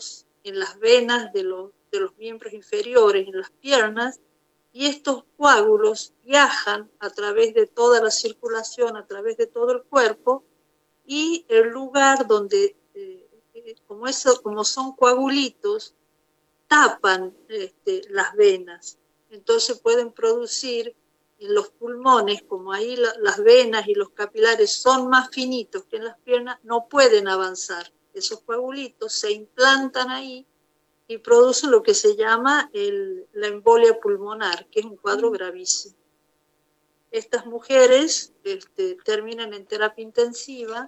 en las venas de los miembros inferiores, en las piernas, y estos coágulos viajan a través de toda la circulación, a través de todo el cuerpo, y el lugar donde, como son coagulitos, tapan las venas. Entonces pueden producir en los pulmones, como ahí las venas y los capilares son más finitos que en las piernas, no pueden avanzar. Esos coagulitos se implantan ahí y producen lo que se llama la embolia pulmonar, que es un cuadro gravísimo. Estas mujeres terminan en terapia intensiva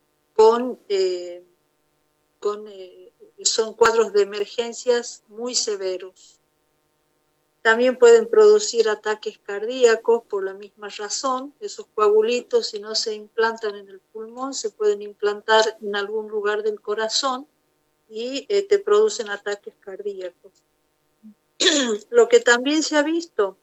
son cuadros de emergencias muy severos. También pueden producir ataques cardíacos por la misma razón. Esos coagulitos, si no se implantan en el pulmón, se pueden implantar en algún lugar del corazón y te producen ataques cardíacos. Lo que también se ha visto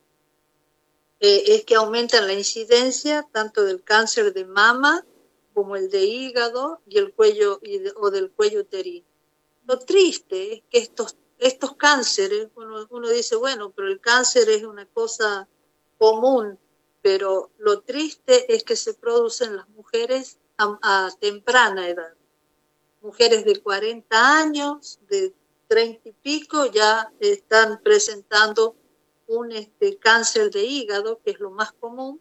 es que aumentan la incidencia tanto del cáncer de mama como el de hígado y el cuello o del cuello uterino. Lo triste es que estos cánceres, uno dice, bueno, pero el cáncer es una cosa común, pero lo triste es que se producen las mujeres a temprana edad. Mujeres de 40 años, de 30 y pico, ya están presentando un cáncer de hígado, que es lo más común,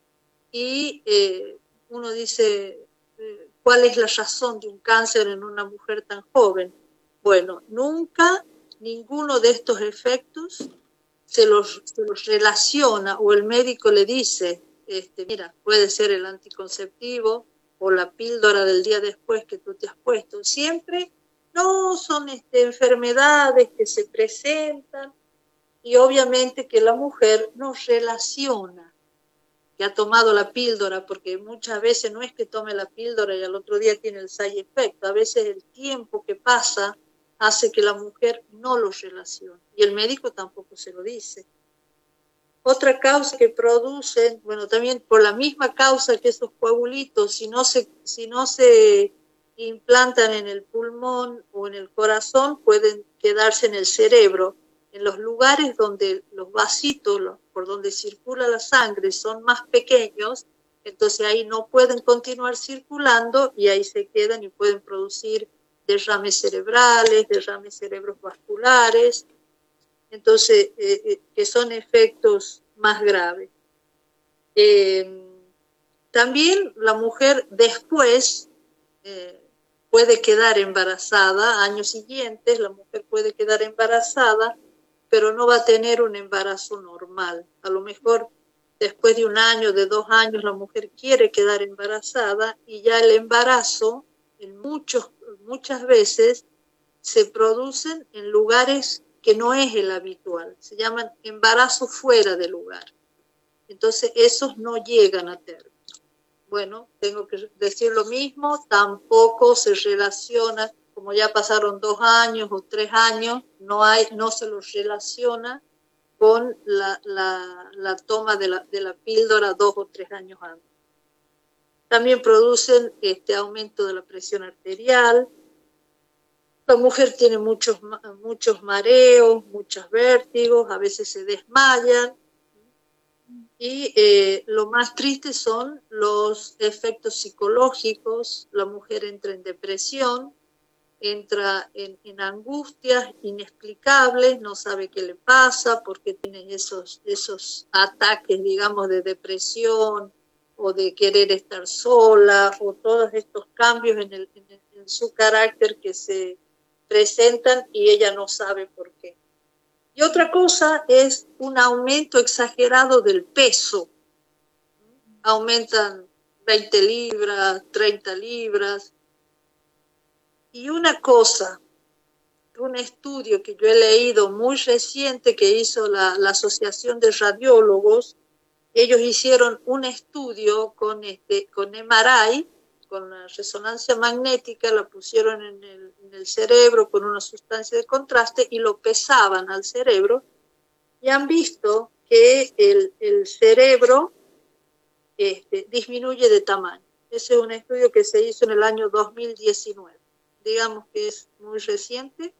y uno dice, ¿cuál es la razón de un cáncer en una mujer tan joven? Bueno, nunca ninguno de estos efectos se los relaciona o el médico le dice, mira, puede ser el anticonceptivo o la píldora del día después que tú te has puesto. Siempre no son enfermedades que se presentan y obviamente que la mujer no relaciona que ha tomado la píldora, porque muchas veces no es que tome la píldora y al otro día tiene el side effect, a veces el tiempo que pasa hace que la mujer no lo relacione y el médico tampoco se lo dice. Otra causa que producen, bueno, también por la misma causa que esos coagulitos, si no se implantan en el pulmón o en el corazón, pueden quedarse en el cerebro, en los lugares donde los vasitos, por donde circula la sangre, son más pequeños, entonces ahí no pueden continuar circulando y ahí se quedan y pueden producir derrames cerebrales, derrames cerebrovasculares, entonces que son efectos más graves. También la mujer después puede quedar embarazada, años siguientes la mujer puede quedar embarazada, pero no va a tener un embarazo normal. A lo mejor después de 1 año, de 2 años, la mujer quiere quedar embarazada y ya el embarazo muchas veces se producen en lugares que no es el habitual, se llaman embarazo fuera de lugar. Entonces esos no llegan a término. Bueno, tengo que decir lo mismo, tampoco se relaciona, como ya pasaron 2 años o 3 años, no se los relaciona con la toma de la píldora 2 o 3 años antes. También producen aumento de la presión arterial. La mujer tiene muchos mareos, muchos vértigos, a veces se desmayan. Y lo más triste son los efectos psicológicos. La mujer entra en depresión, entra en angustias inexplicables, no sabe qué le pasa, porque tiene esos ataques, digamos, de depresión o de querer estar sola, o todos estos cambios en su carácter que se presentan y ella no sabe por qué. Y otra cosa es un aumento exagerado del peso. Aumentan 20 libras, 30 libras. Y una cosa, un estudio que yo he leído muy reciente que hizo la Asociación de Radiólogos, ellos hicieron un estudio con MRI, con la resonancia magnética, la pusieron en el cerebro con una sustancia de contraste y lo pesaban al cerebro y han visto que el cerebro disminuye de tamaño. Ese es un estudio que se hizo en el año 2019. Digamos que es muy reciente,